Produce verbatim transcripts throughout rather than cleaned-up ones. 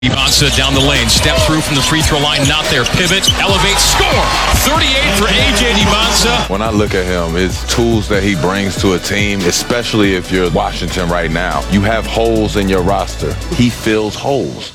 Ibanza down the lane, step through from the free throw line, not there, pivot, elevate, score! thirty-eight for A J Ibanza. When I look at him, his tools that he brings to a team, especially if you're Washington right now, you have holes in your roster. He fills holes.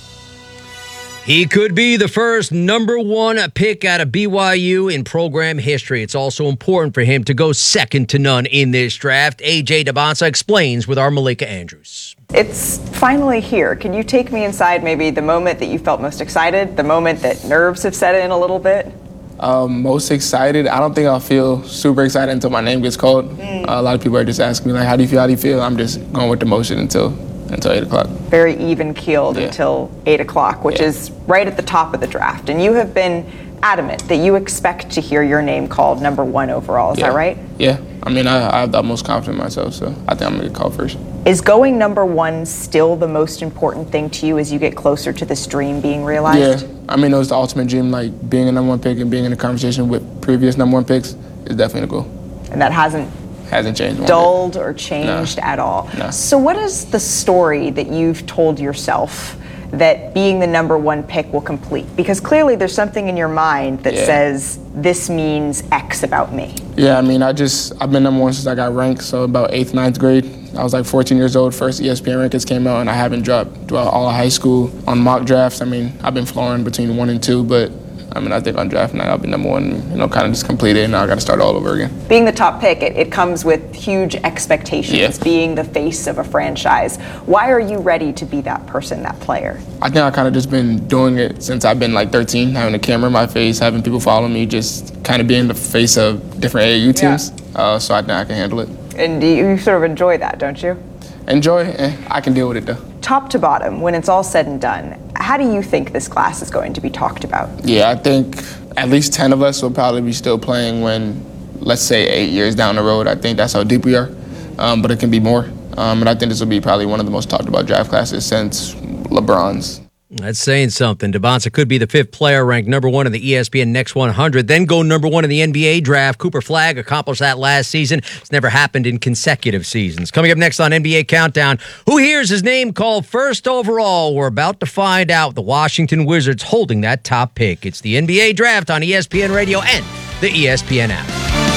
He could be the first number one pick out of B Y U in program history. It's also important for him to go second to none in this draft. A J Ibanza explains with our Malika Andrews. It's finally here. Can you take me inside maybe the moment that you felt most excited, the moment that nerves have set in a little bit? Um, most excited? I don't think I'll feel super excited until my name gets called. Mm. Uh, a lot of people are just asking me, like, how do you feel, how do you feel? I'm just going with the motion until until eight o'clock. Very even-keeled yeah. until eight o'clock, which yeah. is right at the top of the draft. And you have been adamant that you expect to hear your name called number one overall. Is yeah. that right? Yeah. I mean, I, I have the most confidence in myself, so I think I'm going to get called first. Is going number one still the most important thing to you as you get closer to this dream being realized? Yeah. I mean, it was the ultimate dream, like being a number one pick and being in a conversation with previous number one picks is definitely the goal. And that hasn't Hasn't changed. Dulled or changed no. at all. No. So what is the story that you've told yourself that being the number one pick will complete? Because clearly there's something in your mind that yeah. says this means X about me. Yeah, I mean, I just, I've been number one since I got ranked, so about eighth, ninth grade. I was like fourteen years old, first E S P N rankings came out, and I haven't dropped throughout all of high school on mock drafts. I mean, I've been flooring between one and two, but I mean, I think on draft night I'll be number one, you know, kind of just complete it, and now I got to start all over again. Being the top pick, it, it comes with huge expectations, yeah. being the face of a franchise. Why are you ready to be that person, that player? I think I kind of just been doing it since I've been like thirteen, having a camera in my face, having people follow me, just kind of being the face of different A A U teams. Yeah. Uh, so I think I can handle it. And you, you sort of enjoy that, don't you? Enjoy it, eh, I can deal with it though. Top to bottom, when it's all said and done, how do you think this class is going to be talked about? Yeah, I think at least ten of us will probably be still playing when, let's say, eight years down the road. I think that's how deep we are, um, but it can be more. Um, and I think this will be probably one of the most talked about draft classes since LeBron's. That's saying something. Ibanza could be the fifth player ranked number one in the E S P N Next one hundred, then go number one in the N B A draft. Cooper Flagg accomplished that last season. It's never happened in consecutive seasons. Coming up next on N B A Countdown, who hears his name called first overall? We're about to find out. The Washington Wizards holding that top pick. It's the N B A draft on E S P N Radio and the E S P N app.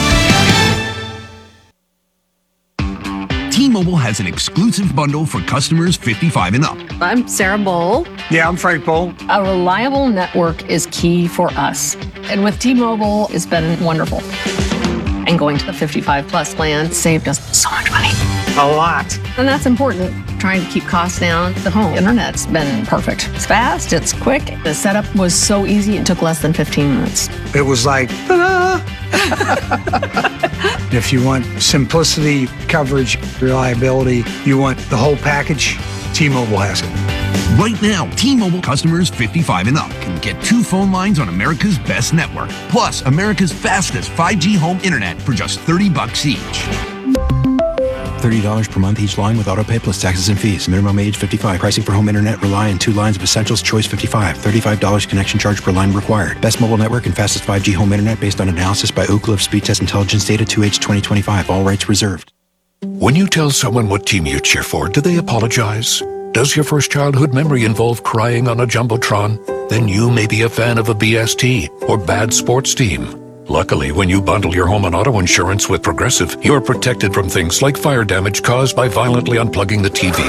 T-Mobile has an exclusive bundle for customers fifty-five and up. I'm Sarah Bowl. Yeah, I'm Frank Bowl. A reliable network is key for us. And with T-Mobile, it's been wonderful. And going to the fifty-five plus plan saved us so much money. A lot. And that's important. Trying to keep costs down. The home internet's been perfect. It's fast, it's quick. The setup was so easy, it took less than fifteen minutes. It was like, ta-da! If you want simplicity, coverage, reliability, you want the whole package, T-Mobile has it. Right now, T-Mobile customers fifty-five and up can get two phone lines on America's best network, plus America's fastest five G home internet for just thirty bucks each. thirty dollars per month each line with autopay plus taxes and fees. Minimum age fifty-five. Pricing for home internet rely on two lines of Essentials Choice fifty-five. thirty-five dollars connection charge per line required. Best mobile network and fastest five G home internet based on analysis by Ookla of Speed Test Intelligence Data two H twenty twenty-five. All rights reserved. When you tell someone what team you cheer for, do they apologize? Does your first childhood memory involve crying on a Jumbotron? Then you may be a fan of a B S T or bad sports team. Luckily, when you bundle your home and auto insurance with Progressive, you're protected from things like fire damage caused by violently unplugging the T V.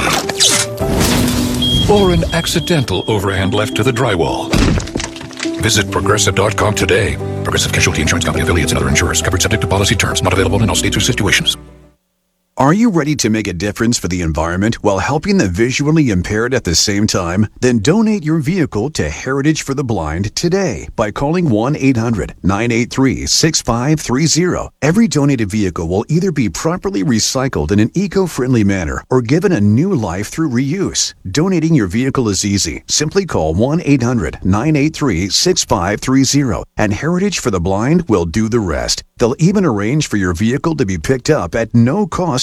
Or an accidental overhand left to the drywall. Visit Progressive dot com today. Progressive Casualty Insurance Company affiliates and other insurers. Covered subject to policy terms. Not available in all states or situations. Are you ready to make a difference for the environment while helping the visually impaired at the same time? Then donate your vehicle to Heritage for the Blind today by calling one eight hundred nine eight three six five three zero. Every donated vehicle will either be properly recycled in an eco-friendly manner or given a new life through reuse. Donating your vehicle is easy. Simply call one eight hundred nine eight three six five three zero and Heritage for the Blind will do the rest. They'll even arrange for your vehicle to be picked up at no cost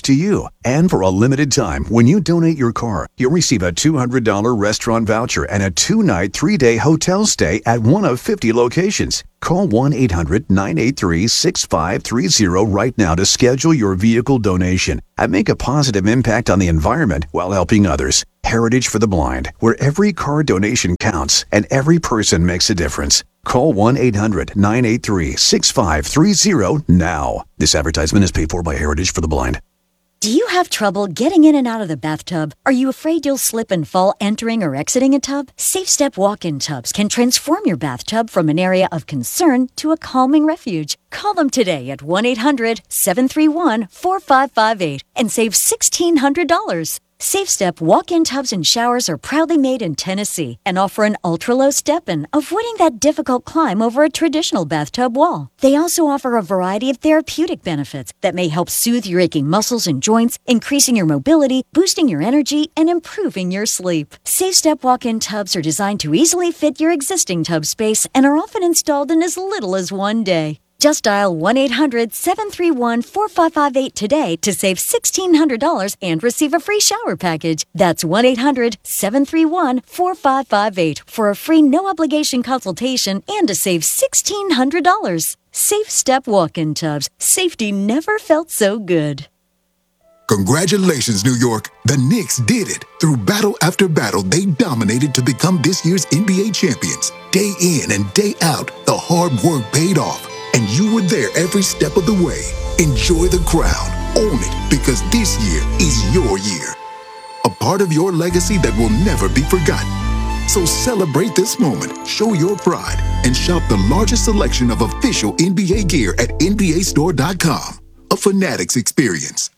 to you. And for a limited time, when you donate your car, you'll receive a two hundred dollars restaurant voucher and a two-night, three-day hotel stay at one of fifty locations. Call one eight hundred nine eight three six five three zero right now to schedule your vehicle donation and make a positive impact on the environment while helping others. Heritage for the Blind, where every car donation counts and every person makes a difference. Call one eight hundred nine eight three six five three zero now. This advertisement is paid for by Heritage for the Blind. Do you have trouble getting in and out of the bathtub? Are you afraid you'll slip and fall entering or exiting a tub? Safe Step walk-in tubs can transform your bathtub from an area of concern to a calming refuge. Call them today at one eight hundred seven three one four five five eight and save one thousand six hundred dollars. Safe Step walk-in tubs and showers are proudly made in Tennessee and offer an ultra-low step-in, avoiding that difficult climb over a traditional bathtub wall. They also offer a variety of therapeutic benefits that may help soothe your aching muscles and joints, increasing your mobility, boosting your energy, and improving your sleep. Safe Step walk-in tubs are designed to easily fit your existing tub space and are often installed in as little as one day. Just dial one eight hundred seven three one four five five eight today to save one thousand six hundred dollars and receive a free shower package. That's one eight hundred seven three one four five five eight for a free no-obligation consultation and to save one thousand six hundred dollars. Safe Step walk-in tubs. Safety never felt so good. Congratulations, New York. The Knicks did it. Through battle after battle, they dominated to become this year's N B A champions. Day in and day out, the hard work paid off. And you were there every step of the way. Enjoy the crown. Own it, because this year is your year. A part of your legacy that will never be forgotten. So celebrate this moment, show your pride, and shop the largest selection of official N B A gear at N B A store dot com. A Fanatics experience.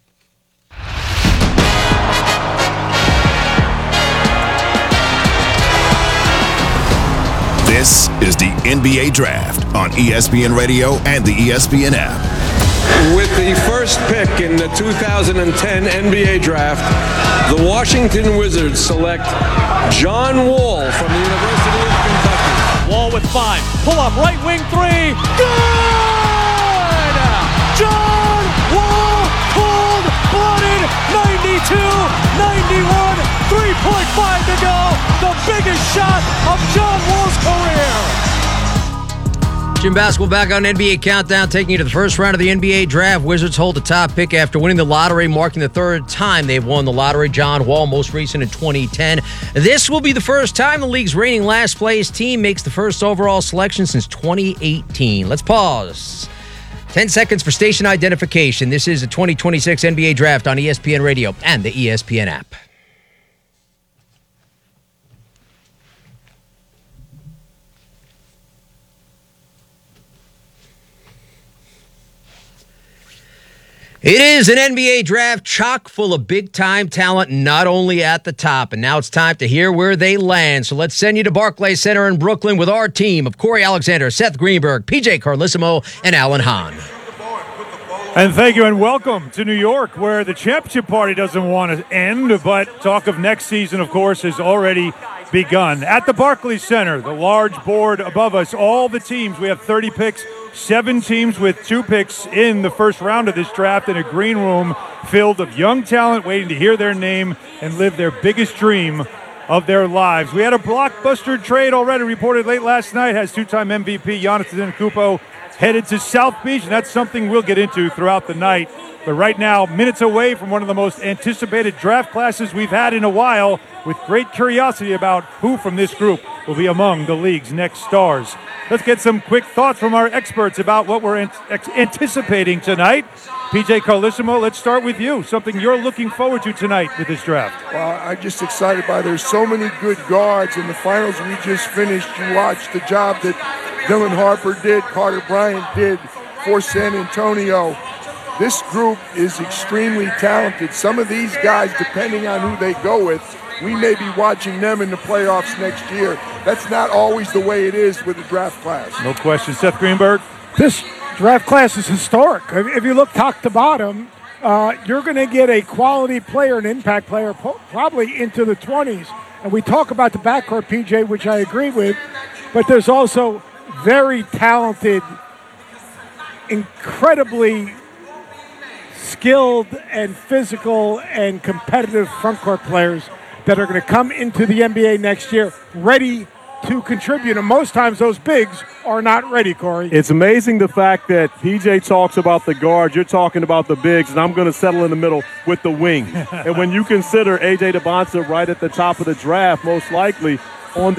This is the N B A Draft on E S P N Radio and the E S P N app. With the first pick in the two thousand ten N B A Draft, the Washington Wizards select John Wall from the University of Kentucky. Wall with five. Pull up, right wing three. Good! John Wall, cold-blooded, ninety-two ninety-one, three point five to go. The biggest shot of John Wall's career. Jim Basketball back on N B A Countdown, taking you to the first round of the N B A Draft. Wizards hold the top pick after winning the lottery, marking the third time they've won the lottery. John Wall, most recent in twenty ten. This will be the first time the league's reigning last place team makes the first overall selection since twenty eighteen. Let's pause. ten seconds for station identification. This is the twenty twenty-six N B A Draft on E S P N Radio and the E S P N app. It is an N B A draft chock full of big-time talent, not only at the top. And now it's time to hear where they land. So let's send you to Barclays Center in Brooklyn with our team of Corey Alexander, Seth Greenberg, P J Carlissimo, and Alan Hahn. And thank you, and welcome to New York, where the championship party doesn't want to end, but talk of next season, of course, has already begun. At the Barclays Center, the large board above us, all the teams, we have thirty picks, seven teams with two picks in the first round of this draft, in a green room filled of young talent waiting to hear their name and live their biggest dream of their lives. We had a blockbuster trade already reported late last night, has two-time M V P Giannis Antetokounmpo headed to South Beach, and that's something we'll get into throughout the night. But right now, minutes away from one of the most anticipated draft classes we've had in a while, with great curiosity about who from this group will be among the league's next stars. Let's get some quick thoughts from our experts about what we're ant- ex- anticipating tonight. P J Carlissimo, let's start with you. Something you're looking forward to tonight with this draft. Well, I'm just excited by there's so many good guards in the finals we just finished. You watched the job that Dylan Harper did, Carter Bryant did for San Antonio. This group is extremely talented. Some of these guys, depending on who they go with, we may be watching them in the playoffs next year. That's not always the way it is with the draft class. No question. Seth Greenberg? This draft class is historic. If you look top to bottom, uh, you're going to get a quality player, an impact player, probably into the twenties. And we talk about the backcourt, P J, which I agree with, but there's also very talented, incredibly skilled and physical and competitive front court players that are going to come into the N B A next year ready to contribute. And most times those bigs are not ready, Corey. It's amazing the fact that P J talks about the guards, you're talking about the bigs, and I'm going to settle in the middle with the wing. And when you consider A J. Dybantsa right at the top of the draft, most likely on